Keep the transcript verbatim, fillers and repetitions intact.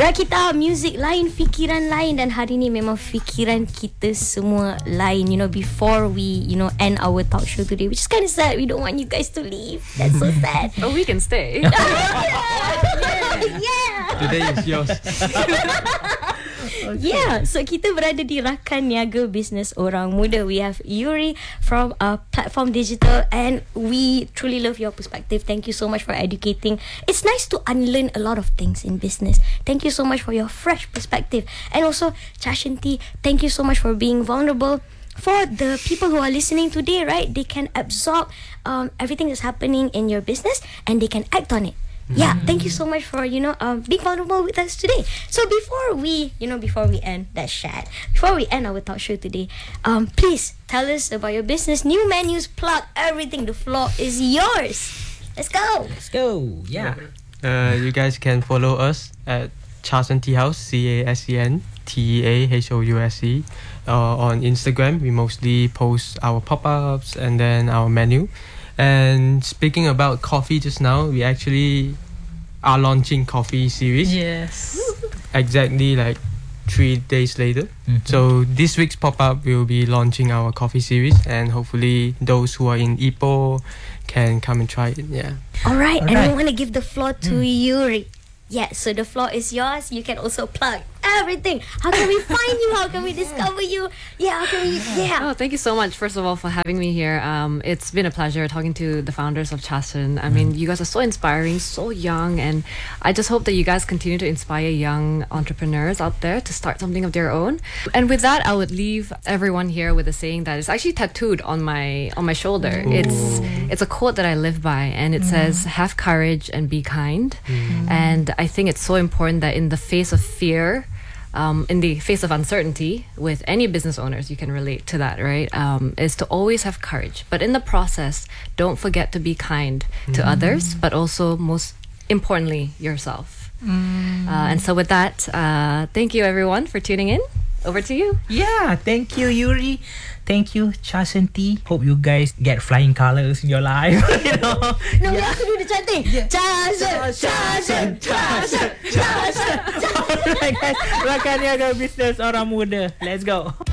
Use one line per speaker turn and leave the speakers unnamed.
Rakita, music lain, fikiran lain, dan hari ni memang fikiran kita semua lain. You know, before we, you know, end our talk show today, which is kind of sad. We don't want you guys to leave. That's so sad.
But we can stay.
yeah. yeah.
Today is yours.
Okay. Yeah, so kita berada di Rakan Niaga Bisnes Orang Muda. We have Yuri from uh, Platform Digital, and we truly love your perspective. Thank you so much for educating. It's nice to unlearn a lot of things in business. Thank you so much for your fresh perspective. And also, Chashanti, thank you so much for being vulnerable. For the people who are listening today, right, they can absorb um, everything that's happening in your business and they can act on it. Yeah, thank you so much for, you know, um, being vulnerable with us today. So before we, you know, before we end that chat, before we end our talk show today, um, please tell us about your business, new menus, plug everything. The floor is yours. Let's go.
Let's go. Yeah.
Uh, you guys can follow us at Chasen Tea House, C A S E N T E A H O U S E. Uh, on Instagram, we mostly post our pop-ups and then our menu. And speaking about coffee just now, we actually are launching coffee series.
Yes.
Exactly like three days later. Mm-hmm. So this week's pop-up will be launching our coffee series, and hopefully those who are in Ipoh can come and try it. Yeah.
All right,
All
and
right.
we want to give the floor to
Mm.
Yuri. Yeah, so the floor is yours. You can also plug everything. How can we find you? How can we discover you? Yeah, how can we? Yeah.
Oh, thank you so much, first of all, for having me here. Um, it's been a pleasure talking to the founders of Chasen. I mean, you guys are so inspiring, so young, and I just hope that you guys continue to inspire young entrepreneurs out there to start something of their own. And with that, I would leave everyone here with a saying that is actually tattooed on my on my shoulder.
Ooh.
It's it's a quote that I live by, and it says, "Have courage and be kind." And I think it's so important that in the face of fear, um, in the face of uncertainty, with any business owners, you can relate to that, right? Um, is to always have courage. But in the process, don't forget to be kind to others, but also, most importantly, yourself. Uh, and so with that, uh, thank you everyone for tuning in. Over to you.
Yeah, thank you, Yuri. Thank you, Chashanti. Hope you guys get flying colors in your life. You know.
No, we have to do the chanting. Chasen, Chasen, Chasen, Chasen.
Alright guys, Rakan Niaga Bisnes Orang Muda. Let's go.